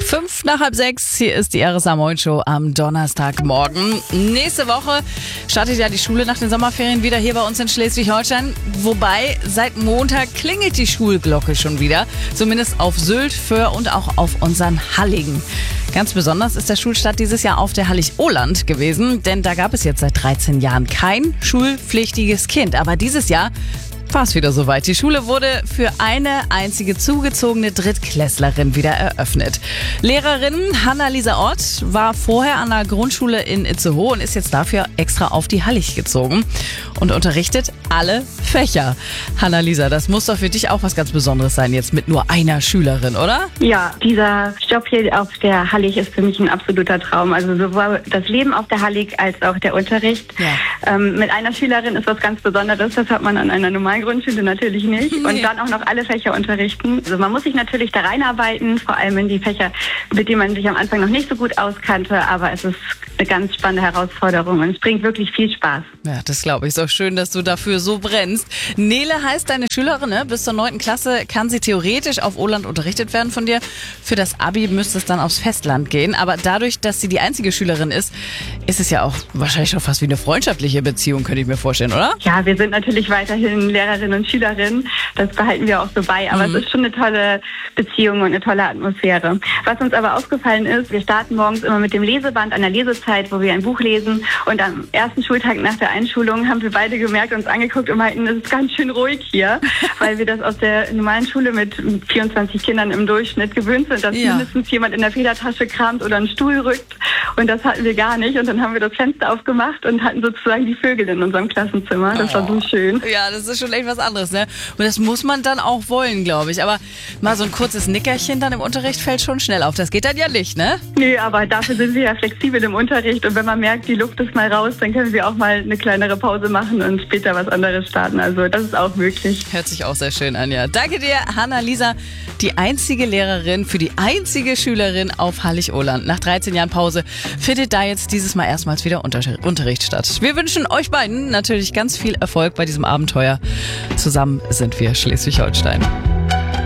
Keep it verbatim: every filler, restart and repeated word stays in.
Fünf nach halb sechs, hier ist die R S A Moin Show am Donnerstagmorgen. Nächste Woche startet ja die Schule nach den Sommerferien wieder hier bei uns in Schleswig-Holstein. Wobei, seit Montag klingelt die Schulglocke schon wieder. Zumindest auf Sylt, Föhr und auch auf unseren Halligen. Ganz besonders ist der Schulstart dieses Jahr auf der Hallig-Oland gewesen. Denn da gab es jetzt seit dreizehn Jahren kein schulpflichtiges Kind. Aber dieses Jahr war es wieder soweit. Die Schule wurde für eine einzige zugezogene Drittklässlerin wieder eröffnet. Lehrerin Hanna-Lisa Ott war vorher an der Grundschule in Itzehoe und ist jetzt dafür extra auf die Hallig gezogen und unterrichtet alle Fächer. Hanna-Lisa, das muss doch für dich auch was ganz Besonderes sein, jetzt mit nur einer Schülerin, oder? Ja, dieser Job hier auf der Hallig ist für mich ein absoluter Traum. Also sowohl das Leben auf der Hallig als auch der Unterricht. Ja. Ähm, mit einer Schülerin ist was ganz Besonderes. Das hat man an einer normalen Grundschule natürlich nicht. Nee. Und dann auch noch alle Fächer unterrichten. Also man muss sich natürlich da reinarbeiten, vor allem in die Fächer, mit denen man sich am Anfang noch nicht so gut auskannte. Aber es ist eine ganz spannende Herausforderung und es bringt wirklich viel Spaß. Ja, das glaube ich. Ist auch schön, dass du dafür so brennst. Nele heißt deine Schülerin, ne? Bis zur neunten Klasse kann sie theoretisch auf Oland unterrichtet werden von dir. Für das Abi müsste es dann aufs Festland gehen. Aber dadurch, dass sie die einzige Schülerin ist, ist es ja auch wahrscheinlich schon fast wie eine freundschaftliche Beziehung, könnte ich mir vorstellen, oder? Ja, wir sind natürlich weiterhin Lehrerin und Schülerin. Das behalten wir auch so bei. Aber mhm. es ist schon eine tolle Beziehung und eine tolle Atmosphäre. Was uns aber aufgefallen ist, wir starten morgens immer mit dem Leseband an der Lesezeit, wo wir ein Buch lesen. Und am ersten Schultag nach der Einschulung haben wir beide gemerkt, uns angeguckt und meinten, es ist ganz schön ruhig hier, weil wir das aus der normalen Schule mit vierundzwanzig Kindern im Durchschnitt gewöhnt sind, dass ja. mindestens jemand in der Federtasche kramt oder einen Stuhl rückt. Und das hatten wir gar nicht. Und dann haben wir das Fenster aufgemacht und hatten sozusagen die Vögel in unserem Klassenzimmer. Das oh. war so schön. Ja, das ist schon echt was anderes, ne? Und das muss man dann auch wollen, glaube ich. Aber mal so ein kurzes Nickerchen dann im Unterricht fällt schon schnell auf. Das geht dann ja nicht, ne? Nee, aber dafür sind wir ja flexibel im Unterricht. Und wenn man merkt, die Luft ist mal raus, dann können wir auch mal eine kleinere Pause machen und später was anderes starten. Also das ist auch möglich. Hört sich auch sehr schön an, ja. Danke dir, Hanna-Lisa, die einzige Lehrerin für die einzige Schülerin auf Hallig-Oland. Nach dreizehn Jahren Pause findet da jetzt dieses Mal erstmals wieder Unter- Unterricht statt. Wir wünschen euch beiden natürlich ganz viel Erfolg bei diesem Abenteuer. Zusammen sind wir Schleswig-Holstein.